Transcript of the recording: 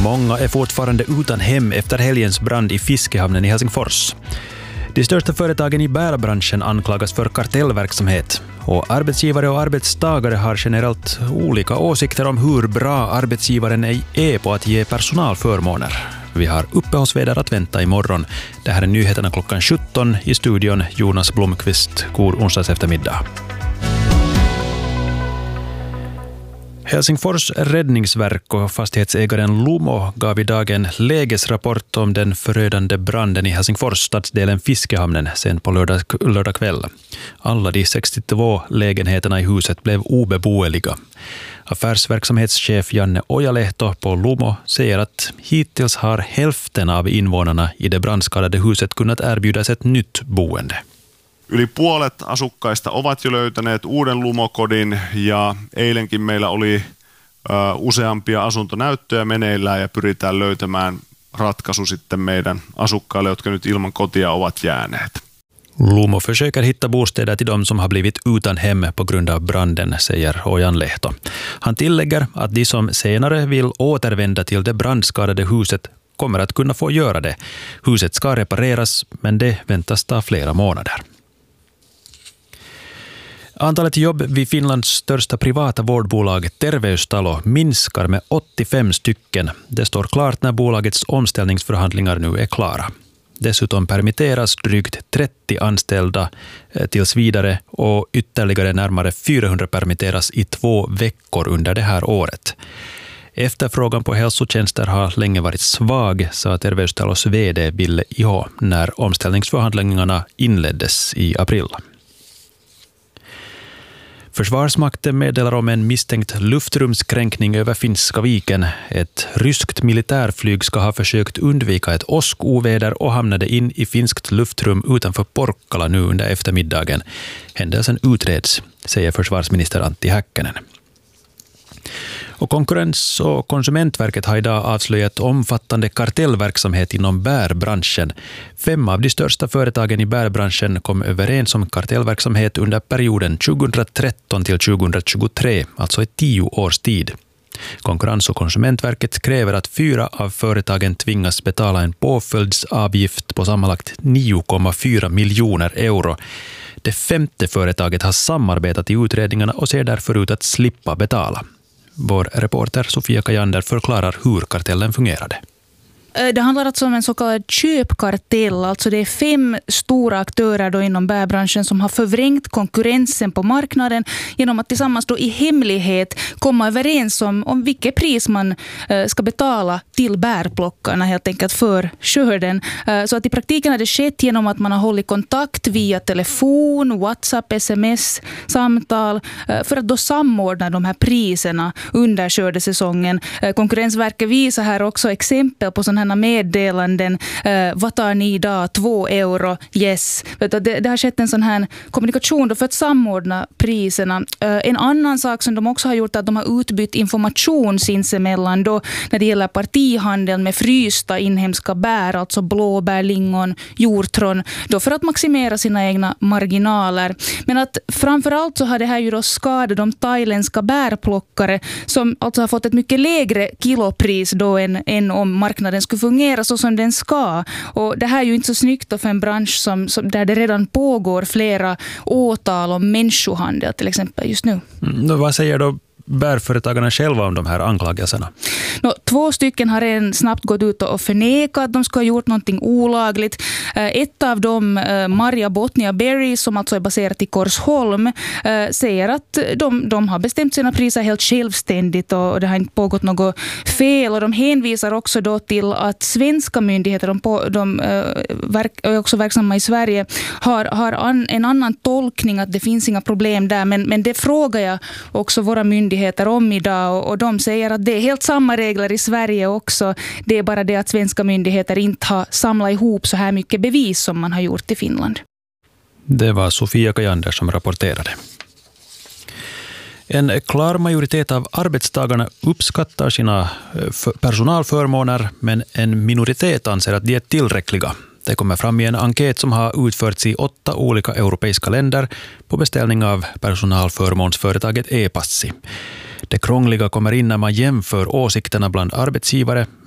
Många är fortfarande utan hem efter helgens brand i fiskehamnen i Helsingfors. De största företagen i bärbranschen anklagas för kartellverksamhet. Och arbetsgivare och arbetstagare har generellt olika åsikter om hur bra arbetsgivaren är på att ge personalförmåner. Vi har uppehållsväder att vänta imorgon. Det här är nyheterna klockan 17 i studion. Jonas Blomqvist, god onsdags eftermiddag. Helsingfors räddningsverk och fastighetsägaren Lumo gav idag en lägesrapport om den förödande branden i Helsingfors stadsdelen Fiskehamnen sen på lördag kväll. Alla de 62 lägenheterna i huset blev obeboeliga. Affärsverksamhetschef Janne Ojalehto på Lumo säger att hittills har hälften av invånarna i det brandskadade huset kunnat erbjudas ett nytt boende. Yli puolet asukkaista ovat jo löytäneet uuden Lumokodin ja eilenkin meillä oli useampia asuntonäyttöjä meneillään ja pyritään löytämään ratkaisu sitten meidän asukkaille, jotka nyt ilman kotia ovat jääneet. Lumo försöker hitta bostäder till de som har blivit utan hem på grund av branden, säger Ojanlehto. Han tillägger att de som senare vill återvända till det brandskadade huset kommer att kunna få göra det. Huset ska repareras, men det väntas ta flera månader. Antalet jobb vid Finlands största privata vårdbolag Terveystalo minskar med 85 stycken. Det står klart när bolagets omställningsförhandlingar nu är klara. Dessutom permitteras drygt 30 anställda tills vidare och ytterligare närmare 400 permitteras i 2 veckor under det här året. Efterfrågan på hälsotjänster har länge varit svag, sa Terveystalos vd Ville Iho när omställningsförhandlingarna inleddes i april. Försvarsmakten meddelar om en misstänkt luftrumskränkning över Finska viken. Ett ryskt militärflyg ska ha försökt undvika ett åskoväder och hamnade in i finskt luftrum utanför Porkkala nu under eftermiddagen. Händelsen utreds, säger försvarsminister Antti Häkkänen. Och Konkurrens- och konsumentverket har idag avslöjat omfattande kartellverksamhet inom bärbranschen. 5 av de största företagen i bärbranschen kom överens om kartellverksamhet under perioden 2013 till 2023, alltså i 10 års tid. Konkurrens- och konsumentverket kräver att 4 av företagen tvingas betala en påföljdsavgift på sammanlagt 9,4 miljoner euro. Det 5:e företaget har samarbetat i utredningarna och ser därför ut att slippa betala. Vår reporter Sofia Kajander förklarar hur kartellen fungerade. Det handlar alltså om en så kallad köpkartell. Alltså det är 5 stora aktörer då inom bärbranschen som har förvrängt konkurrensen på marknaden genom att tillsammans då i hemlighet komma överens om vilket pris man ska betala till bärplockarna helt enkelt för skörden. Så att i praktiken har det skett genom att man har hållit kontakt via telefon, WhatsApp, sms, samtal för att då samordna de här priserna under skördesäsongen. Konkurrensverket visar här också exempel på sådana meddelanden. Vad tar ni idag? 2 euro? Yes. Det har skett en sån här kommunikation då för att samordna priserna. En annan sak som de också har gjort är att de har utbytt information sinsemellan då när det gäller partihandel med frysta inhemska bär, alltså blåbär, lingon, hjortron, då för att maximera sina egna marginaler. Men att framförallt så har det här ju då skadat de thailändska bärplockare som alltså har fått ett mycket lägre kilopris då än om marknaden skulle fungera så som den ska. Och det här är ju inte så snyggt för en bransch som där det redan pågår flera åtal om människohandel till exempel just nu. Vad säger då bärföretagarna själva om de här anklagelserna? 2 stycken har redan snabbt gått ut och förnekat att de ska ha gjort någonting olagligt. Ett av dem, Maria Botnia Berry, som alltså är baserat i Korsholm, säger att de har bestämt sina priser helt självständigt och det har inte pågått något fel. Och de hänvisar också då till att svenska myndigheter, de är också verksamma i Sverige, har en annan tolkning, att det finns inga problem där. Men det frågar jag också våra myndigheter om idag och de säger att det är helt samma regler i Sverige också. Det är bara det att svenska myndigheter inte har samlat ihop så här mycket bevis som man har gjort i Finland. Det var Sofia Kajander som rapporterade. En klar majoritet av arbetstagarna uppskattar sina personalförmåner, men en minoritet anser att de är tillräckliga. Det kommer fram i en enkät som har utförts i 8 olika europeiska länder på beställning av personalförmånsföretaget E-passi. Det krångliga kommer in när man jämför åsikterna bland arbetsgivare,